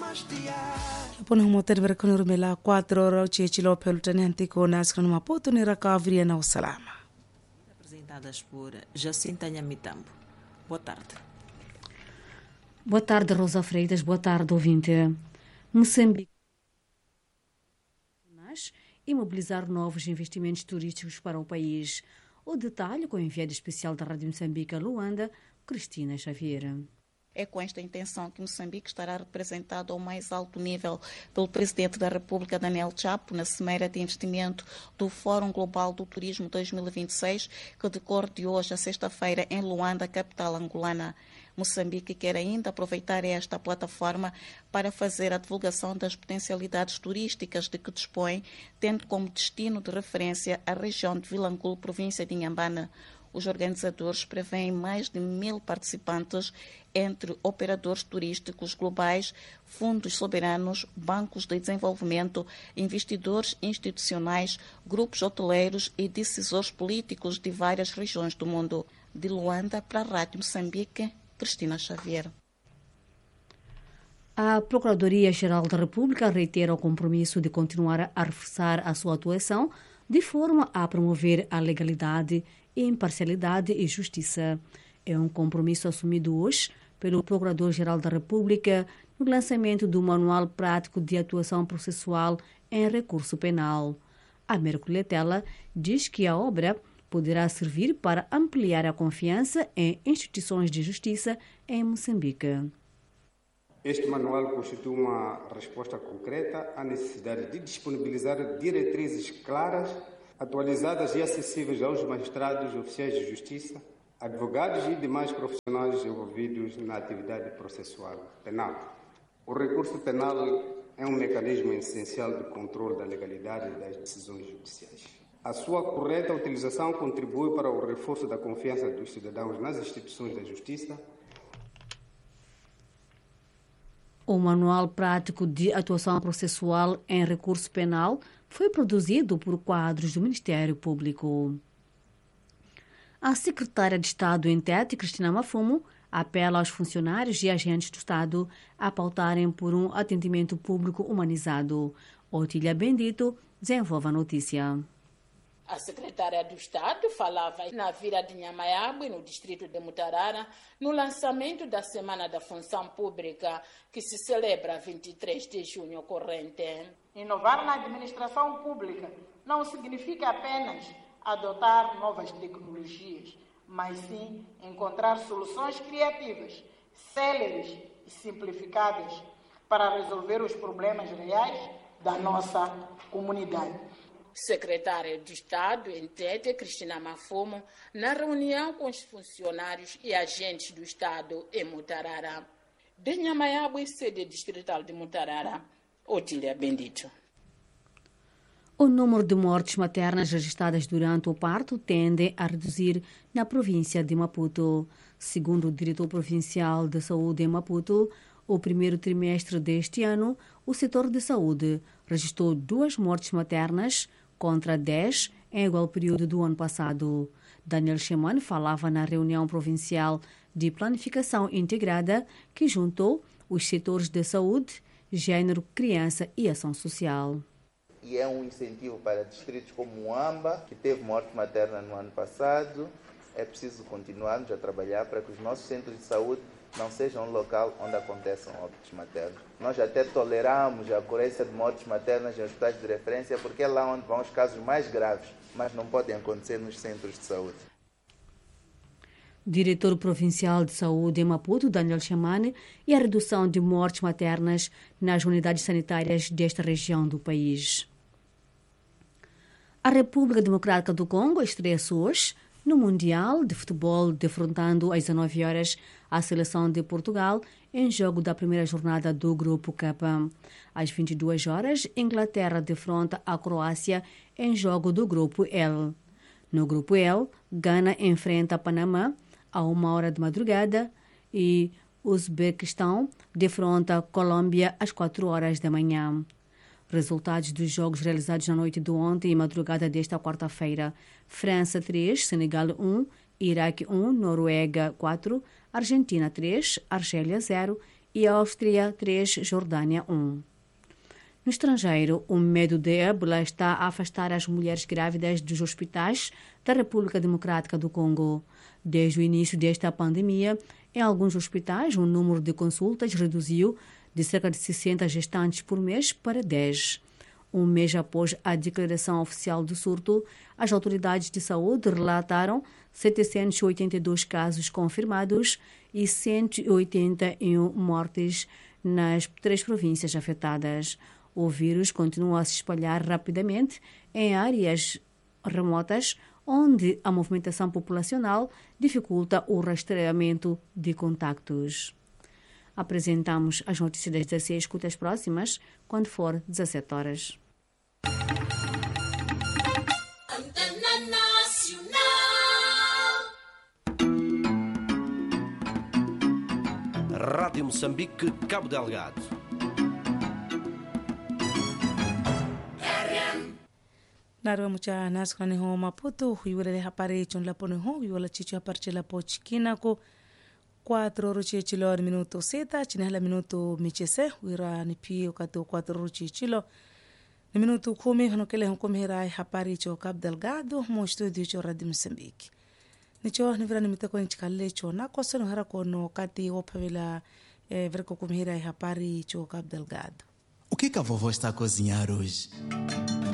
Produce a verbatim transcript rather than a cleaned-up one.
Pona motar berkono rumela quatro horas o chilo pelutani antiko nascano Maputo ni rakavria na usalama. Apresentadas por Jacinta Nhamitambo. Boa tarde. Boa tarde, Rosa Freitas. Boa tarde, ouvinte. Moçambique e mobilizar novos investimentos turísticos para o país. O detalhe com a enviada especial da Rádio Moçambique a Luanda, Cristina Xavier. É com esta intenção que Moçambique estará representado ao mais alto nível pelo Presidente da República, Daniel Chapo, na Cimeira de Investimento do Fórum Global do Turismo dois mil e vinte e seis, que decorre de hoje a sexta-feira em Luanda, capital angolana. Moçambique quer ainda aproveitar esta plataforma para fazer a divulgação das potencialidades turísticas de que dispõe, tendo como destino de referência a região de Vilanculo, província de Inhambane. Os organizadores prevêem mais de mil participantes, entre operadores turísticos globais, fundos soberanos, bancos de desenvolvimento, investidores institucionais, grupos hoteleiros e decisores políticos de várias regiões do mundo. De Luanda, para a Rádio Moçambique, Cristina Xavier. A Procuradoria-Geral da República reitera o compromisso de continuar a reforçar a sua atuação de forma a promover a legalidade, imparcialidade e justiça. É um compromisso assumido hoje pelo Procurador-Geral da República no lançamento do Manual Prático de Atuação Processual em Recurso Penal. Américo Letela diz que a obra poderá servir para ampliar a confiança em instituições de justiça em Moçambique. Este manual constitui uma resposta concreta à necessidade de disponibilizar diretrizes claras, atualizadas e acessíveis aos magistrados, oficiais de justiça, advogados e demais profissionais envolvidos na atividade processual penal. O recurso penal é um mecanismo essencial de controle da legalidade das decisões judiciais. A sua correta utilização contribui para o reforço da confiança dos cidadãos nas instituições da justiça. O Manual Prático de Atuação Processual em Recurso Penal foi produzido por quadros do Ministério Público. A secretária de Estado em Tete, Cristina Mafumo, apela aos funcionários e agentes do Estado a pautarem por um atendimento público humanizado. Otília Bendito desenvolve a notícia. A secretária do Estado falava na Vila de Nhamitambo, no distrito de Mutarara, no lançamento da Semana da Função Pública, que se celebra vinte e três de junho corrente. Inovar na administração pública não significa apenas adotar novas tecnologias, mas sim encontrar soluções criativas, céleres e simplificadas para resolver os problemas reais da nossa comunidade. Secretária de Estado em Tete, Cristina Mafumo, na reunião com os funcionários e agentes do Estado em Mutarara. De Nhamitambo e sede distrital de Mutarara, Otília Bendito. O número de mortes maternas registradas durante o parto tende a reduzir na província de Maputo. Segundo o diretor provincial de saúde em Maputo, o primeiro trimestre deste ano, o setor de saúde registrou duas mortes maternas contra dez em igual período do ano passado. Daniel Cheman falava na reunião provincial de planificação integrada que juntou os setores de saúde, gênero, criança e ação social. E é um incentivo para distritos como Muamba, que teve morte materna no ano passado. É preciso continuarmos a trabalhar para que os nossos centros de saúde não sejam um local onde aconteçam óbitos maternos. Nós até toleramos a ocorrência de mortes maternas em hospitais de referência porque é lá onde vão os casos mais graves, mas não podem acontecer nos centros de saúde. Diretor Provincial de Saúde em Maputo, Daniel Chamane, e a redução de mortes maternas nas unidades sanitárias desta região do país. A República Democrática do Congo estreia-se hoje no Mundial de Futebol, defrontando às dezenove horas a seleção de Portugal em jogo da primeira jornada do Grupo K. Às vinte e duas horas, Inglaterra defronta a Croácia em jogo do Grupo L. No Grupo L, Gana enfrenta Panamá a uma hora de madrugada e Uzbequistão defronta Colômbia às quatro horas da manhã. Resultados dos jogos realizados na noite de ontem e madrugada desta quarta-feira. França três, Senegal um, Iraque um, Noruega quatro, Argentina três, Argélia zero e Áustria três, Jordânia um. No estrangeiro, o medo de ébola está a afastar as mulheres grávidas dos hospitais da República Democrática do Congo. Desde o início desta pandemia, em alguns hospitais, o número de consultas reduziu de cerca de sessenta gestantes por mês para dez. Um mês após a declaração oficial do surto, as autoridades de saúde relataram setecentos e oitenta e dois casos confirmados e cento e oitenta e um mortes nas três províncias afetadas. O vírus continua a se espalhar rapidamente em áreas remotas, onde a movimentação populacional dificulta o rastreamento de contactos. Apresentamos as notícias das dezesseis, escuta as próximas, quando for dezessete horas. Antena Nacional. Rádio Moçambique, Cabo Delgado. Narua mucha naskrani ho Maputo, huiwele hapare chon la pone ho, huiwele chicho aparche la po chikinako, quatro roche chilo minuto seta, chinela minuto michese, huira ni pio kato quatro roche chilo, ni minuto kumi, hanokele hon hirai hapare cho Cabo Delgado, mo studio cho Radio Moçambique. Nicho ni vira ni mitako ni chikale cho na kosa no harako no kati opavela eh, verko kumhirai hapare cho Cabo Delgado. O que que a vovó está a cozinhar hoje?